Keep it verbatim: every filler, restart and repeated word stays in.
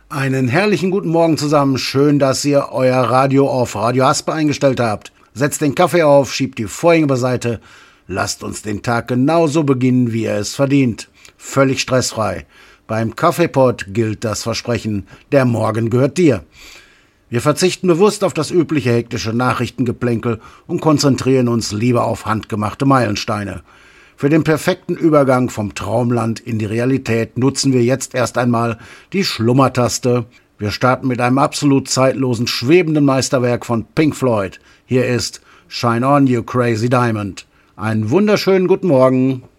Einen herrlichen guten Morgen zusammen. Schön, dass ihr euer Radio auf Radio Haspe eingestellt habt. Setzt den Kaffee auf, schiebt die Vorhänge beiseite. Lasst uns den Tag genauso beginnen, wie er es verdient. Völlig stressfrei. Beim Kaffeepot gilt das Versprechen, der Morgen gehört dir. Wir verzichten bewusst auf das übliche hektische Nachrichtengeplänkel und konzentrieren uns lieber auf handgemachte Meilensteine. Für den perfekten Übergang vom Traumland in die Realität nutzen wir jetzt erst einmal die Schlummertaste. Wir starten mit einem absolut zeitlosen, schwebenden Meisterwerk von Pink Floyd. Hier ist Shine On, You Crazy Diamond. Einen wunderschönen guten Morgen.